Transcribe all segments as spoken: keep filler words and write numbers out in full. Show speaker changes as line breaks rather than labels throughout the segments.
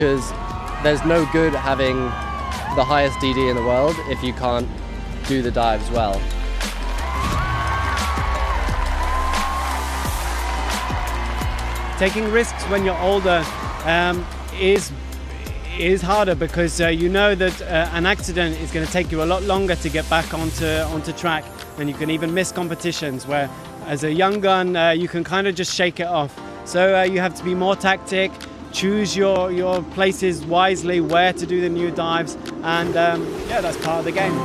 Because there's no good having the highest D D in the world if you can't do the dives well.
Taking risks when you're older um, is is harder because uh, you know that uh, an accident is going to take you a lot longer to get back onto onto track, and you can even miss competitions where as a young gun uh, you can kind of just shake it off. So uh, you have to be more tactic, choose your your places wisely, where to do the new dives, and um, yeah, that's part of the game.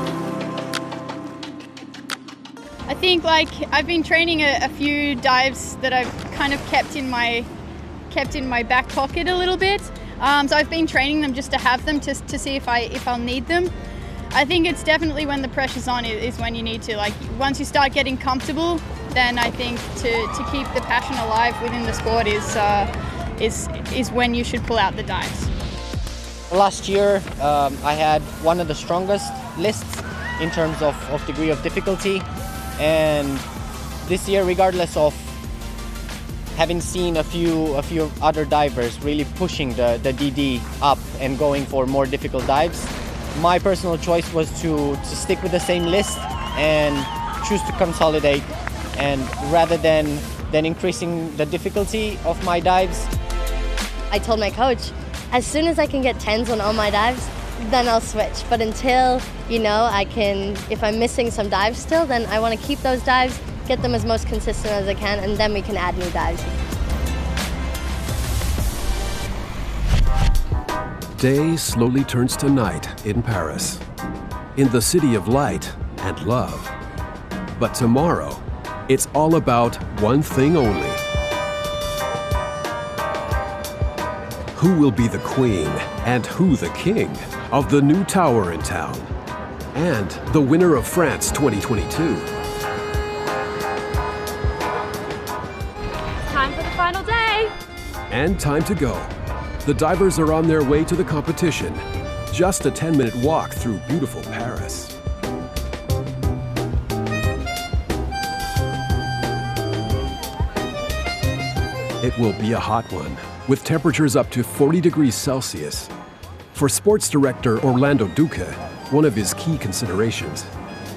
I think like I've been training a, a few dives that I've kind of kept in my kept in my back pocket a little bit. Um, so I've been training them just to have them to, to see if I if I'll need them. I think it's definitely when the pressure's on is when you need to. Like once you start getting comfortable, then I think to, to keep the passion alive within the sport is uh, is is when you should pull out the dives.
Last year um, I had one of the strongest lists in terms of, of degree of difficulty. And this year, regardless of having seen a few a few other divers really pushing the, the D D up and going for more difficult dives, my personal choice was to, to stick with the same list and choose to consolidate. And rather than, than increasing the difficulty of my dives,
I told my coach, as soon as I can get tens on all my dives, then I'll switch. But until, you know, I can, if I'm missing some dives still, then I want to keep those dives, get them as most consistent as I can, and then we can add new dives.
Day slowly turns to night in Paris, in the city of light and love. But tomorrow, it's all about one thing only. Who will be the queen and who the king of the new tower in town, and the winner of France twenty twenty-two.
Time for the final day.
And time to go. The divers are on their way to the competition. Just a ten minute walk through beautiful Paris. It will be a hot one, with temperatures up to forty degrees Celsius. For sports director Orlando Duque, one of his key considerations.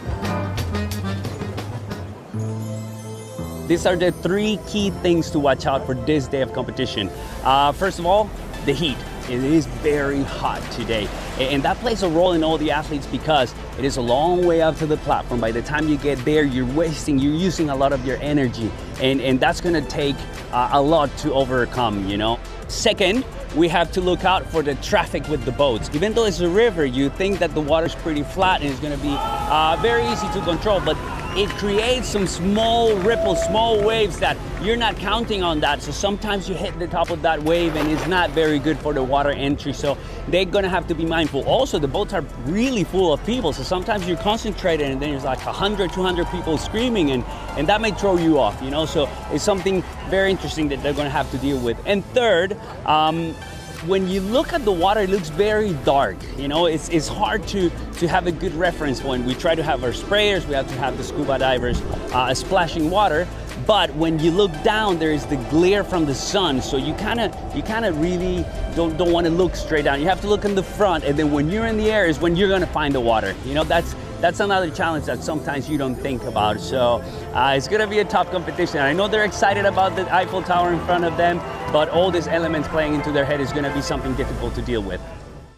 These are the three key things to watch out for this day of competition. Uh, first of all, the heat. It is very hot today, and that plays a role in all the athletes because it is a long way up to the platform. By the time you get there, you're wasting, you're using a lot of your energy, and, and that's gonna take uh, a lot to overcome, you know. Second, we have to look out for the traffic with the boats. Even though it's a river, you think that the water's pretty flat and it's gonna be uh, very easy to control, but it creates some small ripples, small waves that you're not counting on that. So sometimes you hit the top of that wave and it's not very good for the water entry. So they're gonna have to be mindful. Also, the boats are really full of people. So sometimes you're concentrated and then there's like one hundred, two hundred people screaming and, and that may throw you off, you know? So it's something very interesting that they're gonna have to deal with. And third, um, when you look at the water, it looks very dark. You know, it's, it's hard to, to have a good reference point. We try to have our sprayers, we have to have the scuba divers uh, splashing water, but when you look down, there is the glare from the sun, so you kind of you kind of really don't, don't want to look straight down. You have to look in the front, and then when you're in the air is when you're going to find the water. You know, that's that's another challenge that sometimes you don't think about. So uh, it's going to be a tough competition. I know they're excited about the Eiffel Tower in front of them, but all these elements playing into their head is going to be something difficult to deal with.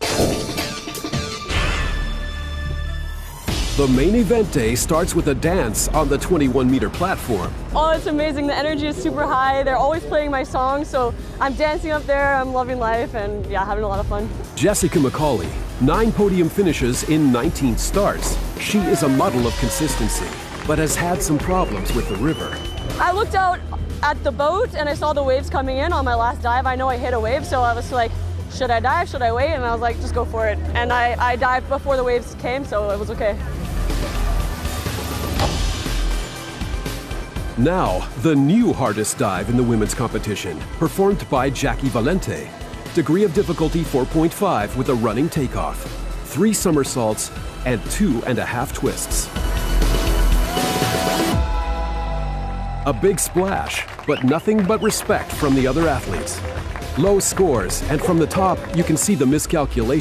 The main event day starts with a dance on the twenty-one meter platform.
Oh, it's amazing. The energy is super high. They're always playing my songs, so I'm dancing up there, I'm loving life, and yeah, having a lot of fun.
Jessica McCauley, nine podium finishes in nineteen starts. She is a model of consistency, but has had some problems with the river.
I looked out at the boat and I saw the waves coming in on my last dive. I know I hit a wave, so I was like, should I dive, should I wait? And I was like, just go for it. And I, I dived before the waves came, so it was okay.
Now, the new hardest dive in the women's competition, performed by Jackie Valente. Degree of difficulty four point five with a running takeoff, three somersaults, and two and a half twists. A big splash, but nothing but respect from the other athletes. Low scores, and from the top, you can see the miscalculation